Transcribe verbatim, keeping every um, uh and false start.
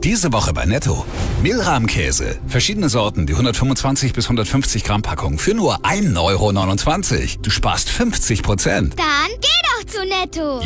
Diese Woche bei Netto. Milram-Käse. Verschiedene Sorten, die hundertfünfundzwanzig bis hundertfünfzig Gramm Packung für nur ein Euro neunundzwanzig. Du sparst fünfzig Prozent. Dann geh doch zu Netto.